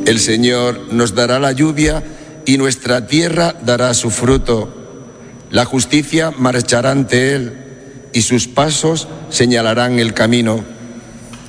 El Señor nos dará la lluvia y nuestra tierra dará su fruto. La justicia marchará ante Él y sus pasos señalarán el camino.